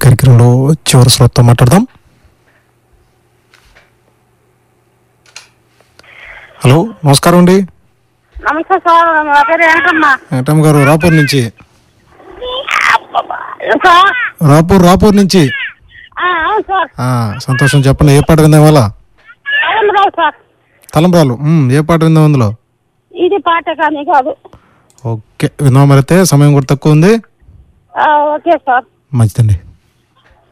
కార్యక్రమంలో చివరి శ్రోతతో మాట్లాడదాం. హలో, నమస్కారం అండి. నమస్తే సార్, నా పేరు వెంకటమ్మ గారు, రాపూర్ నుంచి. రాపూర్ నుంచి. సంతోషం. చెప్పండి, ఏ పాట విందాం ఇవాళ? తలంబ్రాలు. ఏ పాట విందాం అందులో? ఇది పాట కానీ కాదు. ఓకే, విందాం. మరైతే సమయం కూడా తక్కువ ఉంది. ఓకే సార్, మంచిదండి.